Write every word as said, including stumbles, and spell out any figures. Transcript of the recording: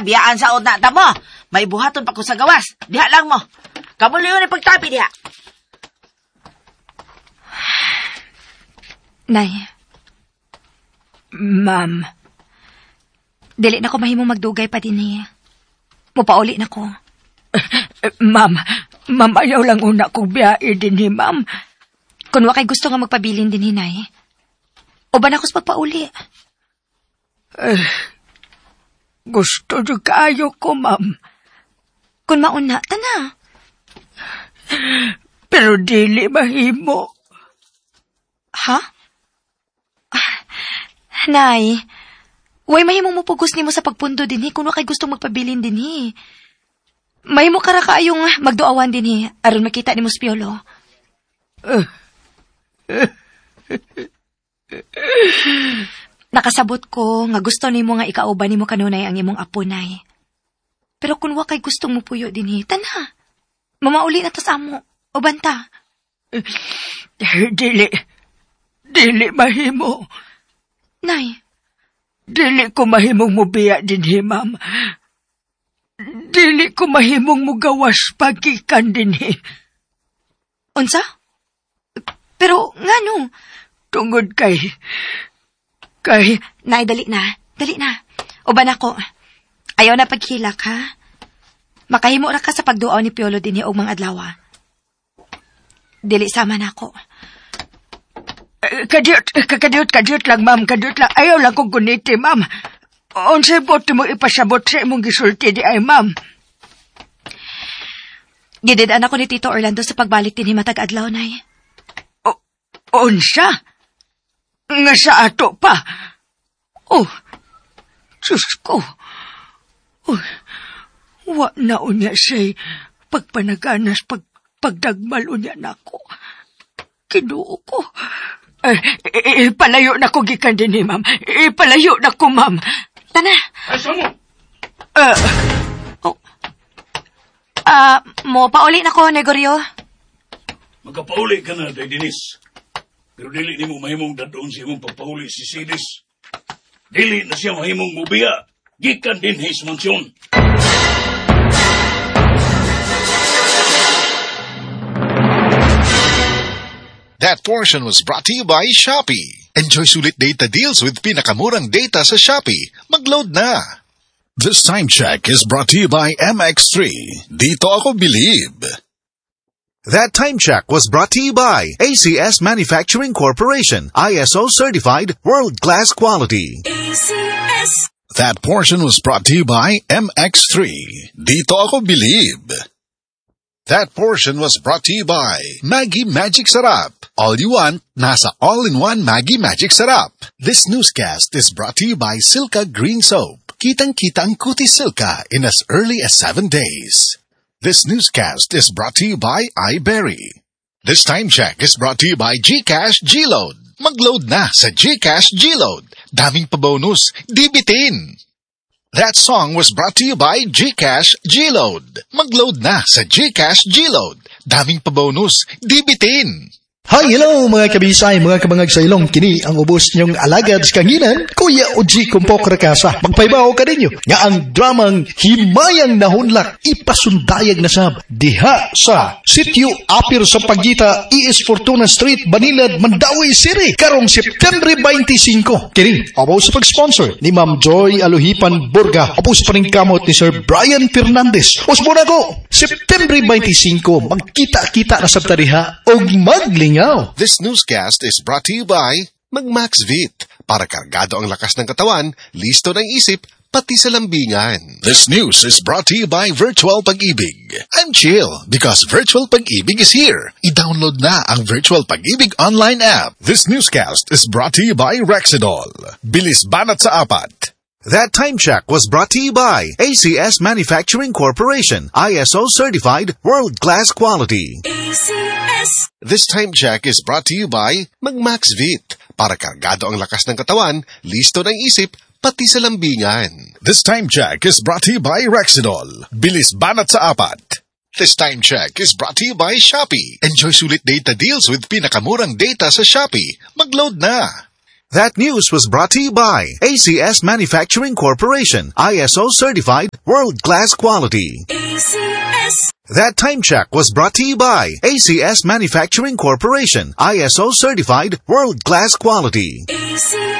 biyaan sa od na ta mo. May buhaton pa ko sa gawas. Diha lang mo. Kamulo yun ang pagtabi diha. Nay. Ma'am. Dili na ko mahimong magdugay pa din eh. Mupauli na ko. Ma'am, ma'am, ayaw lang una kong biyahe din ni ma'am. Kung wakay gusto nga magpabilin din hinay, o ba na ko sa pagpauli? Eh, gusto nyo kaayo ko, ma'am. Kung mauna, tana. Pero dili mahimo. Ha? Ah, Nay, way mahimong mo pugos ni mo sa pagpundo din eh, kung wakay gusto magpabilin din eh. Mahimo kara kaayong magduawan din eh, aron makita ni mo sa Piolo. Uh. Nakasabot ko nga gusto nimo nga ikauban nimo kanunay ang imong apo, nay. Pero kung wa kay gustong mo puyo dinhi, tana. Mamauli na ta sa amo. O banta. Dili. Dili mahimo. Nay. Dili ko mahimong mubiya dinhi, ma'am. Dili ko mahimong mugawas pagikan dinhi. Unsa? Pero ngano? Tungod kay... Kay... Nay, dali na. Dali na. Uban ako. Ayaw na paghilak, ha? Makahimo ra ka sa pagduaw ni Piolo din og mga adlaw. Dili sama na ako. Uh, kadiyot, kadiyot, kadiyot lang, ma'am. Kadiyot lang. Ayaw lang kong guniti, ma'am. Unsay bot mo ipasabot sa imong gisulti di ay, ma'am. Gididaan ako ni Tito Orlando sa pagbalik din matag adlaw, nay. O, unsa? Nga sa ato pa. Oh, Diyos ko. Oh, wa na unya siya'y pagpanaganas, pag, pagdagmal unya na ko. Kinuo ko. Eh, ipalayo na ko gikan din ni ma'am. Ipalayo na ko, ma'am. Tana. Asa mo? Uh, oh. Ah, uh, mo pauli na ko, Negorio. Magkapauli ka na, Day Denise. Pero dili ni mo mahimong dadoon si imong pagpauli si Sidis. Dili na siya mahimong mubiya. Gikan din his mansyon. That portion was brought to you by Shopee. Enjoy sulit data deals with pinakamurang data sa Shopee. Mag-load na! This time check is brought to you by M X three. Dito ako believe. That time check was brought to you by A C S Manufacturing Corporation. I S O certified world-class quality. A C S. That portion was brought to you by M X three. Dito ako believe. That portion was brought to you by Maggie Magic Sarap. All you want, nasa all-in-one Maggie Magic Sarap. This newscast is brought to you by Silka Green Soap. Kitang-kita ang kutis Silka in as early as seven days. This newscast is brought to you by iBerry. This time check is brought to you by GCash G-Load. Mag-load na sa GCash G-Load. Daming pa-bonus, di bitin. That song was brought to you by GCash G-Load. Mag-load na sa GCash G-Load. Daming pa-bonus, di bitin. Hi, hello mga kabisay, mga kabangag sa ilong. Kini ang ubos niyong alagad sa kanginan, Kuya Oji Kumpok Rakasa. Magpaibaw ka ninyo nga ang dramang Himayang Nahunlak ipasundayag na sab diha sa Sitio Apir sa Pagita, E S Fortuna Street, Banilad, Mandawi City, karong September twenty-five. Kini, abaw sa pag-sponsor ni Ma'am Joy Aluhipan Burga, abaw sa paningkamot ni Sir Brian Fernandez. Usbona ko, September twenty-five, magkita-kita na sa tariha o magling. This newscast is brought to you by Magmaxvit. Para kargado ang lakas ng katawan, listo ng isip, pati sa lambingan. This news is brought to you by Virtual Pag-ibig. I'm chill because Virtual Pag-ibig is here. I-download na ang Virtual Pag-ibig online app. This newscast is brought to you by Rexidol. Bilis banat sa apat. That time check was brought to you by A C S Manufacturing Corporation. I S O certified world-class quality. A C S. This time check is brought to you by Magmaxvit. Para kargado ang lakas ng katawan, listo ng isip, pati sa lambingan. This time check is brought to you by Rexidol. Bilis banat sa apat. This time check is brought to you by Shopee. Enjoy sulit data deals with pinakamurang data sa Shopee. Mag-load na! That news was brought to you by A C S Manufacturing Corporation, I S O certified, world-class quality. A C S. That time check was brought to you by A C S Manufacturing Corporation, I S O certified, world-class quality. A C